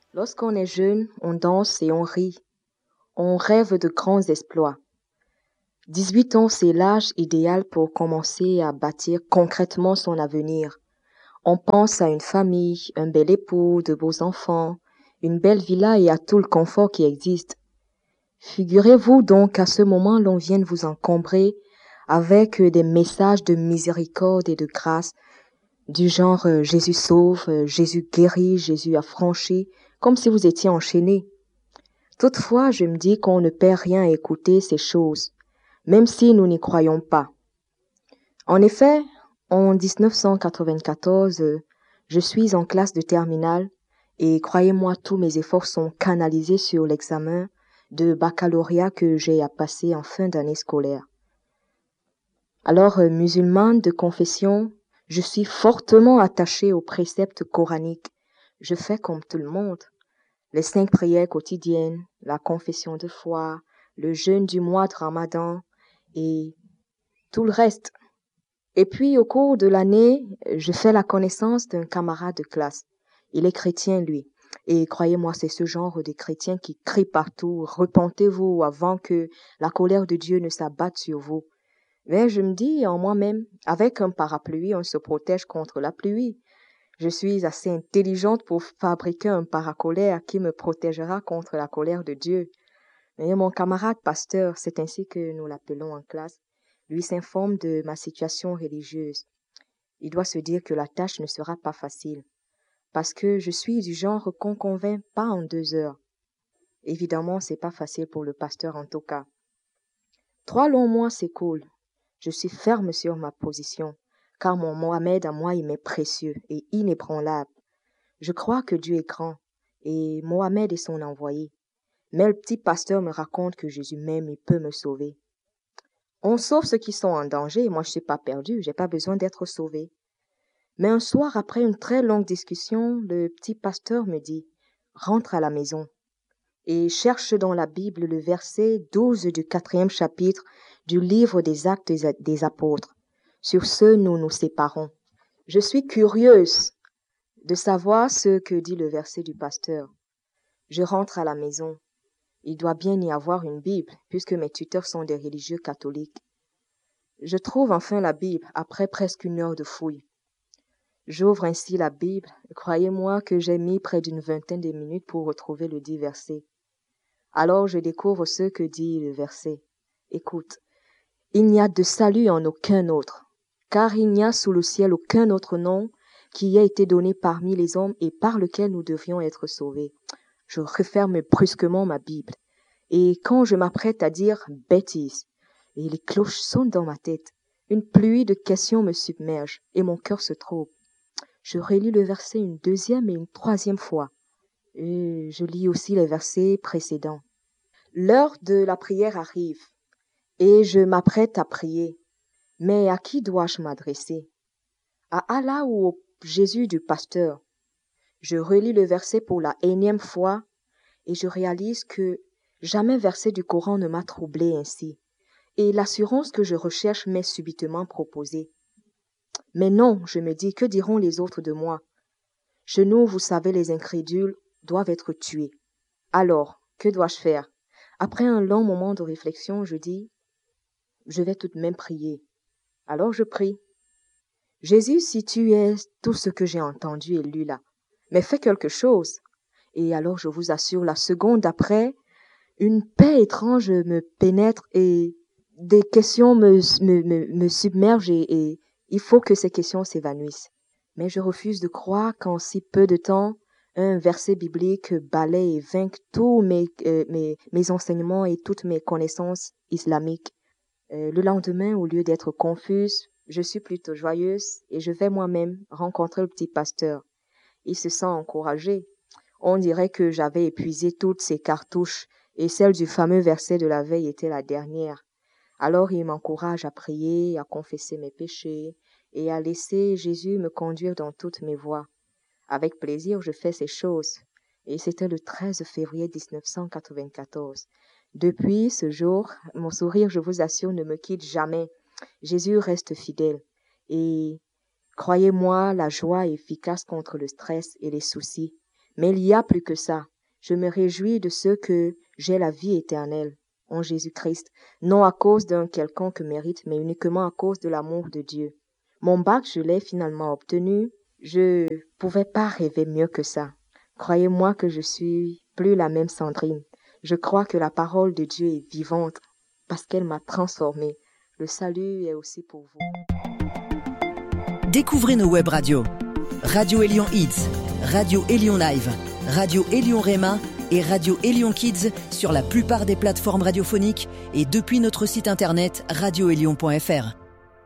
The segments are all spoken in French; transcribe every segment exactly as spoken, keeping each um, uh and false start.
Lorsqu'on est jeune, on danse et on rit. On rêve de grands exploits. dix-huit ans, c'est l'âge idéal pour commencer à bâtir concrètement son avenir. On pense à une famille, un bel époux, de beaux enfants, une belle villa et à tout le confort qui existe. Figurez-vous donc qu'à ce moment, l'on vienne vous encombrer avec des messages de miséricorde et de grâce, du genre euh, Jésus sauve, euh, Jésus guérit, Jésus a franchi, comme si vous étiez enchaîné. Toutefois, je me dis qu'on ne perd rien à écouter ces choses, même si nous n'y croyons pas. En effet, en dix-neuf cent quatre-vingt-quatorze, euh, je suis en classe de terminale et croyez-moi, tous mes efforts sont canalisés sur l'examen de baccalauréat que j'ai à passer en fin d'année scolaire. Alors, euh, musulmane de confession, je suis fortement attachée aux préceptes coraniques. Je fais comme tout le monde. Les cinq prières quotidiennes, la confession de foi, le jeûne du mois de Ramadan et tout le reste. Et puis, au cours de l'année, je fais la connaissance d'un camarade de classe. Il est chrétien, lui. Et croyez-moi, c'est ce genre de chrétien qui crie partout, repentez-vous avant que la colère de Dieu ne s'abatte sur vous. Mais je me dis en moi-même, avec un parapluie, on se protège contre la pluie. Je suis assez intelligente pour fabriquer un paracolère qui me protégera contre la colère de Dieu. Mais mon camarade pasteur, c'est ainsi que nous l'appelons en classe, lui s'informe de ma situation religieuse. Il doit se dire que la tâche ne sera pas facile, parce que je suis du genre qu'on convainc pas en deux heures. Évidemment, c'est pas facile pour le pasteur en tout cas. Trois longs mois s'écoulent. Je suis ferme sur ma position, car mon Mohamed à moi il m'est précieux et inébranlable. Je crois que Dieu est grand, et Mohamed est son envoyé. Mais le petit pasteur me raconte que Jésus même il peut me sauver. On sauve ceux qui sont en danger, moi je suis pas perdu, j'ai pas besoin d'être sauvé. Mais un soir, après une très longue discussion, le petit pasteur me dit, rentre à la maison et cherche dans la Bible le verset douze du quatrième chapitre du livre des Actes des Apôtres. Sur ce, nous nous séparons. Je suis curieuse de savoir ce que dit le verset du pasteur. Je rentre à la maison. Il doit bien y avoir une Bible, puisque mes tuteurs sont des religieux catholiques. Je trouve enfin la Bible après presque une heure de fouille. J'ouvre ainsi la Bible. Croyez-moi que j'ai mis près d'une vingtaine de minutes pour retrouver le dit verset. Alors je découvre ce que dit le verset. Écoute, il n'y a de salut en aucun autre, car il n'y a sous le ciel aucun autre nom qui ait été donné parmi les hommes et par lequel nous devions être sauvés. Je referme brusquement ma Bible, et quand je m'apprête à dire bêtise, et les cloches sonnent dans ma tête, une pluie de questions me submerge, et mon cœur se trouble. Je relis le verset une deuxième et une troisième fois, et je lis aussi les versets précédents. L'heure de la prière arrive, et je m'apprête à prier. Mais à qui dois-je m'adresser? À Allah ou au Jésus du pasteur? Je relis le verset pour la énième fois et je réalise que jamais verset du Coran ne m'a troublé ainsi. Et l'assurance que je recherche m'est subitement proposée. Mais non, je me dis, que diront les autres de moi? Chez nous, vous savez, les incrédules doivent être tués. Alors, que dois-je faire? Après un long moment de réflexion, je dis, je vais tout de même prier. Alors je prie. Jésus, si tu es tout ce que j'ai entendu et lu là, mais fais quelque chose. Et alors je vous assure, la seconde d'après, une paix étrange me pénètre et des questions me, me, me, me submergent et, et il faut que ces questions s'évanouissent. Mais je refuse de croire qu'en si peu de temps, un verset biblique balaye et vainque tous mes, euh, mes, mes enseignements et toutes mes connaissances islamiques. Euh, le lendemain, au lieu d'être confuse, je suis plutôt joyeuse et je vais moi-même rencontrer le petit pasteur. Il se sent encouragé. On dirait que j'avais épuisé toutes ses cartouches et celle du fameux verset de la veille était la dernière. Alors il m'encourage à prier, à confesser mes péchés et à laisser Jésus me conduire dans toutes mes voies. Avec plaisir, je fais ces choses. Et c'était le treize février mille neuf cent quatre-vingt-quatorze. Depuis ce jour, mon sourire, je vous assure, ne me quitte jamais. Jésus reste fidèle. Et croyez-moi, la joie est efficace contre le stress et les soucis. Mais il y a plus que ça. Je me réjouis de ce que j'ai la vie éternelle en Jésus-Christ, non à cause d'un quelconque mérite, mais uniquement à cause de l'amour de Dieu. Mon bac, je l'ai finalement obtenu. Je pouvais pas rêver mieux que ça. Croyez-moi que je suis plus la même Sandrine. Je crois que la parole de Dieu est vivante parce qu'elle m'a transformée. Le salut est aussi pour vous. Découvrez nos web radios. Radio Élion Hits, Radio Élion Live, Radio Élion Réma et Radio Élion Kids sur la plupart des plateformes radiophoniques et depuis notre site internet radio élion point f r.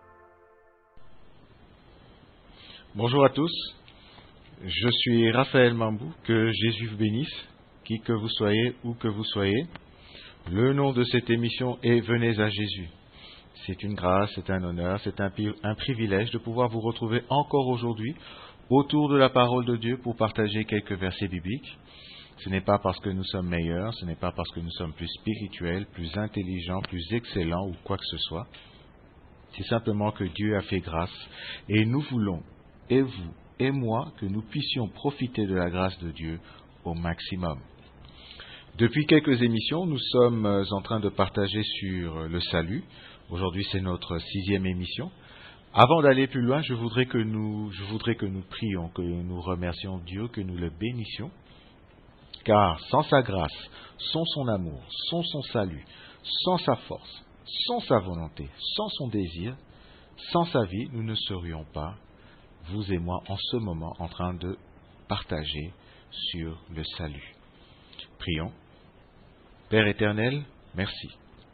Bonjour à tous, je suis Raphaël Mambou, que Jésus vous bénisse, qui que vous soyez, où que vous soyez. Le nom de cette émission est Venez à Jésus. C'est une grâce, c'est un honneur, c'est un, un privilège de pouvoir vous retrouver encore aujourd'hui autour de la parole de Dieu pour partager quelques versets bibliques. Ce n'est pas parce que nous sommes meilleurs, ce n'est pas parce que nous sommes plus spirituels, plus intelligents, plus excellents ou quoi que ce soit. C'est simplement que Dieu a fait grâce et nous voulons, et vous et moi, que nous puissions profiter de la grâce de Dieu au maximum. Depuis quelques émissions, nous sommes en train de partager sur le salut. Aujourd'hui, c'est notre sixième émission. Avant d'aller plus loin, je voudrais que nous, je voudrais que nous prions, que nous remercions Dieu, que nous le bénissions. Car sans sa grâce, sans son amour, sans son salut, sans sa force, sans sa volonté, sans son désir, sans sa vie, nous ne serions pas, vous et moi, en ce moment, en train de partager sur le salut. Prions. Père éternel, merci.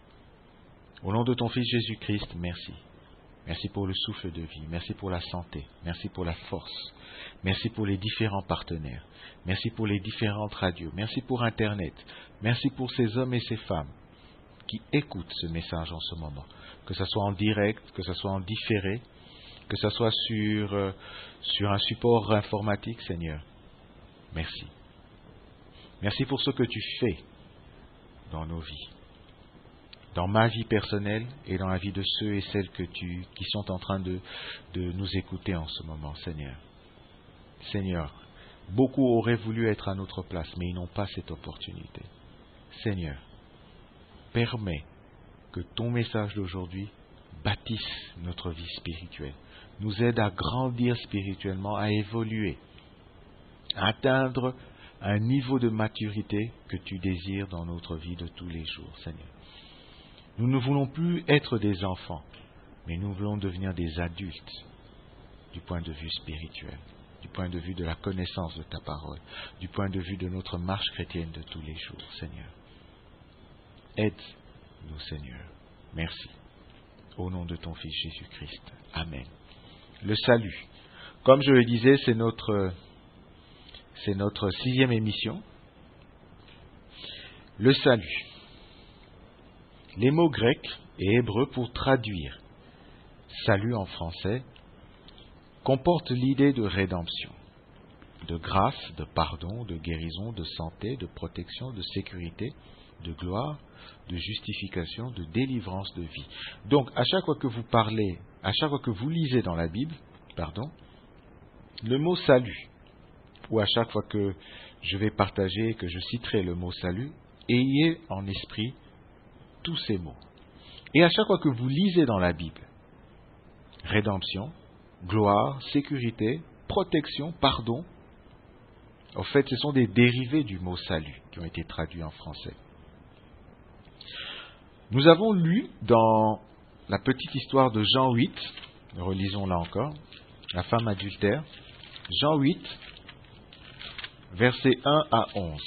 Au nom de ton Fils Jésus-Christ, merci. Merci pour le souffle de vie, merci pour la santé, merci pour la force, merci pour les différents partenaires, merci pour les différentes radios, merci pour Internet, merci pour ces hommes et ces femmes qui écoutent ce message en ce moment, que ce soit en direct, que ce soit en différé, que ce soit sur, euh, sur un support informatique, Seigneur. Merci. Merci pour ce que tu fais dans nos vies, dans ma vie personnelle et dans la vie de ceux et celles que tu, qui sont en train de, de nous écouter en ce moment, Seigneur. Seigneur, beaucoup auraient voulu être à notre place, mais ils n'ont pas cette opportunité. Seigneur, permets que ton message d'aujourd'hui bâtisse notre vie spirituelle, nous aide à grandir spirituellement, à évoluer, à atteindre un niveau de maturité que tu désires dans notre vie de tous les jours, Seigneur. Nous ne voulons plus être des enfants, mais nous voulons devenir des adultes du point de vue spirituel, du point de vue de la connaissance de ta parole, du point de vue de notre marche chrétienne de tous les jours, Seigneur. Aide-nous, Seigneur. Merci. Au nom de ton Fils Jésus-Christ. Amen. Le salut. Comme je le disais, c'est notre, c'est notre sixième émission. Le salut. Les mots grecs et hébreux pour traduire salut en français comportent l'idée de rédemption, de grâce, de pardon, de guérison, de santé, de protection, de sécurité, de gloire, de justification, de délivrance, de vie. Donc, à chaque fois que vous parlez, à chaque fois que vous lisez dans la Bible, pardon, le mot salut, ou à chaque fois que je vais partager et que je citerai le mot salut, ayez en esprit tous ces mots. Et à chaque fois que vous lisez dans la Bible, rédemption, gloire, sécurité, protection, pardon, en fait, ce sont des dérivés du mot salut qui ont été traduits en français. Nous avons lu dans la petite histoire de Jean huit, relisons là encore, la femme adultère, Jean huit, versets un à onze.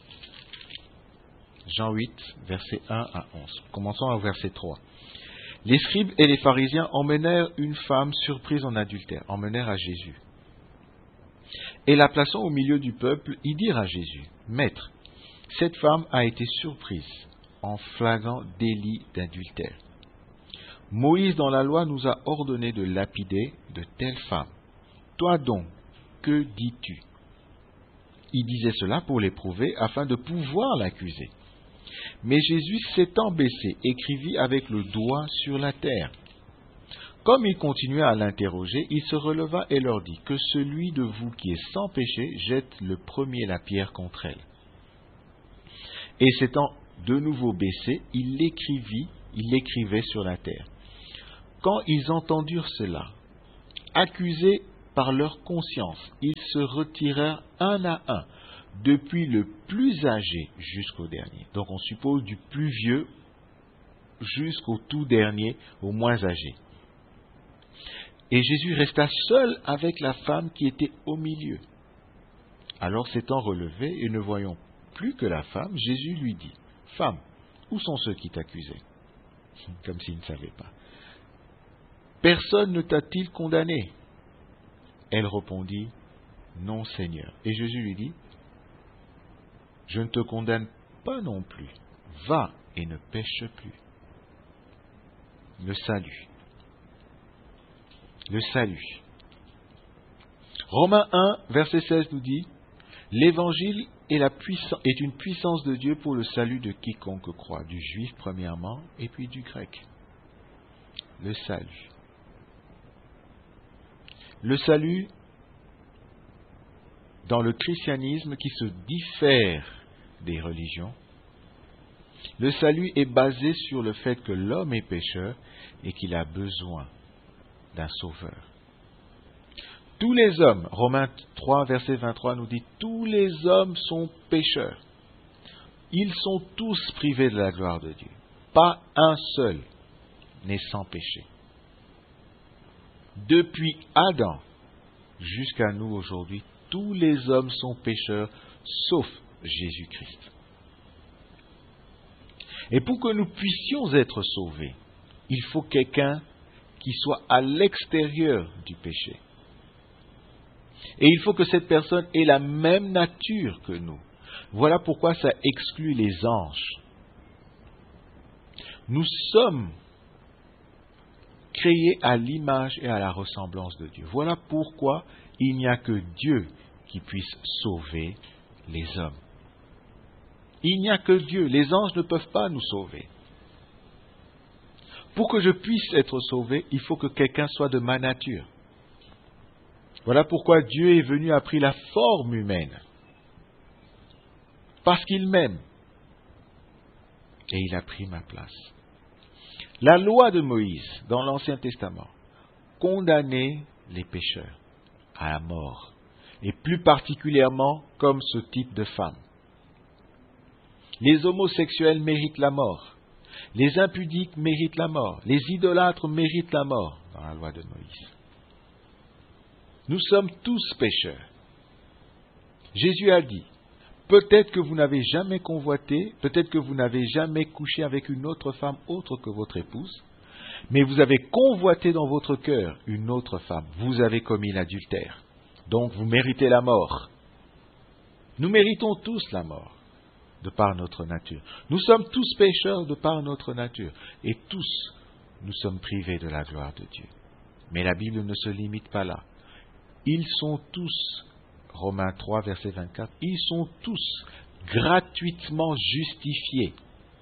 Jean huit, versets un à onze. Commençons au verset trois. Les scribes et les pharisiens emmenèrent une femme surprise en adultère, emmenèrent à Jésus. Et la plaçant au milieu du peuple, ils dirent à Jésus, « Maître, cette femme a été surprise en flagrant délit d'adultère. Moïse dans la loi nous a ordonné de lapider de telles femmes. Toi donc, que dis-tu » Il disait cela pour l'éprouver afin de pouvoir l'accuser. Mais Jésus s'étant baissé, écrivit avec le doigt sur la terre. Comme il continuait à l'interroger, il se releva et leur dit, « Que celui de vous qui est sans péché jette le premier la pierre contre elle. » Et s'étant de nouveau baissé, il l'écrivit, il l'écrivait sur la terre. Quand ils entendirent cela, accusés par leur conscience, ils se retirèrent un à un, depuis le plus âgé jusqu'au dernier. Donc on suppose du plus vieux jusqu'au tout dernier, au moins âgé. Et Jésus resta seul avec la femme qui était au milieu. Alors s'étant relevé et ne voyant plus que la femme, Jésus lui dit, « Femme, où sont ceux qui t'accusaient ?» Comme s'il ne savait pas. « Personne ne t'a-t-il condamné ?» Elle répondit, « Non, Seigneur. » Et Jésus lui dit, « Je ne te condamne pas non plus. Va et ne pêche plus. » Le salut. Le salut. Romains un, verset seize nous dit, « L'évangile est, la puissance, est une puissance de Dieu pour le salut de quiconque croit, du juif premièrement et puis du grec. » Le salut. Le salut dans le christianisme qui se diffère des religions, le salut est basé sur le fait que l'homme est pécheur et qu'il a besoin d'un sauveur. Tous les hommes, Romains trois, verset vingt-trois nous dit, tous les hommes sont pécheurs. Ils sont tous privés de la gloire de Dieu. Pas un seul n'est sans péché. Depuis Adam jusqu'à nous aujourd'hui, tous les hommes sont pécheurs, sauf Jésus-Christ. Et pour que nous puissions être sauvés, il faut quelqu'un qui soit à l'extérieur du péché. Et il faut que cette personne ait la même nature que nous. Voilà pourquoi ça exclut les anges. Nous sommes créés à l'image et à la ressemblance de Dieu. Voilà pourquoi il n'y a que Dieu qui puisse sauver les hommes. Il n'y a que Dieu. Les anges ne peuvent pas nous sauver. Pour que je puisse être sauvé, il faut que quelqu'un soit de ma nature. Voilà pourquoi Dieu est venu, a pris la forme humaine. Parce qu'il m'aime. Et il a pris ma place. La loi de Moïse, dans l'Ancien Testament, condamnait les pécheurs à la mort. Et plus particulièrement comme ce type de femme. Les homosexuels méritent la mort. Les impudiques méritent la mort. Les idolâtres méritent la mort dans la loi de Moïse. Nous sommes tous pécheurs. Jésus a dit, peut-être que vous n'avez jamais convoité, peut-être que vous n'avez jamais couché avec une autre femme autre que votre épouse, mais vous avez convoité dans votre cœur une autre femme. Vous avez commis l'adultère. Donc vous méritez la mort. Nous méritons tous la mort, de par notre nature. Nous sommes tous pécheurs de par notre nature. Et tous, nous sommes privés de la gloire de Dieu. Mais la Bible ne se limite pas là. Ils sont tous, Romains trois, verset vingt-quatre, ils sont tous gratuitement justifiés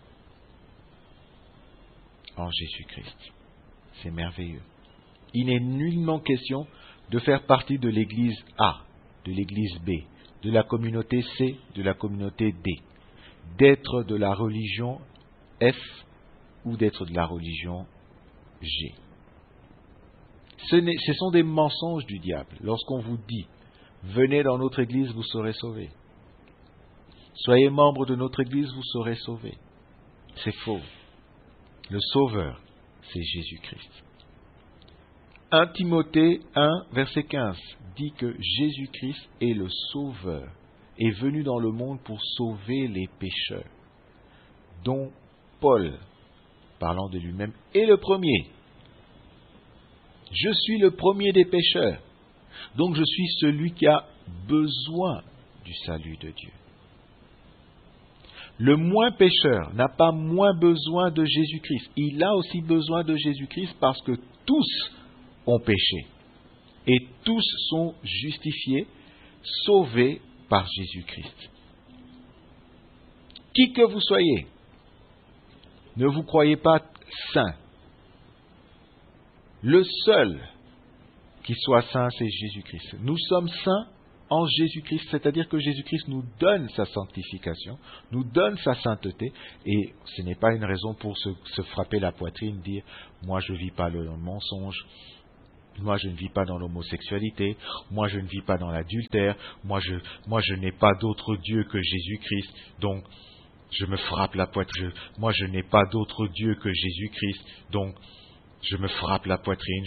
en Jésus-Christ. C'est merveilleux. Il n'est nullement question de faire partie de l'église A, de l'église B, de la communauté C, de la communauté D, d'être de la religion F ou d'être de la religion G. Ce, n'est, ce sont des mensonges du diable. Lorsqu'on vous dit, venez dans notre église, vous serez sauvés. Soyez membre de notre église, vous serez sauvés. C'est faux. Le sauveur, c'est Jésus-Christ. un Timothée un, verset quinze, dit que Jésus-Christ est le sauveur, est venu dans le monde pour sauver les pécheurs, dont Paul, parlant de lui-même, est le premier. Je suis le premier des pécheurs, donc je suis celui qui a besoin du salut de Dieu. Le moins pécheur n'a pas moins besoin de Jésus-Christ. Il a aussi besoin de Jésus-Christ parce que tous ont péché. Et tous sont justifiés, sauvés par Jésus-Christ. Qui que vous soyez, ne vous croyez pas saint. Le seul qui soit saint, c'est Jésus-Christ. Nous sommes saints en Jésus-Christ, c'est-à-dire que Jésus-Christ nous donne sa sanctification, nous donne sa sainteté, et ce n'est pas une raison pour se, se frapper la poitrine, dire « moi je ne vis pas le mensonge ». Moi, je ne vis pas dans l'homosexualité. Moi, je ne vis pas dans l'adultère. Moi, je, moi, je n'ai pas d'autre Dieu que Jésus-Christ. Donc, je me frappe la poitrine. Moi, je n'ai pas d'autre Dieu que Jésus-Christ. Donc, je me frappe la poitrine.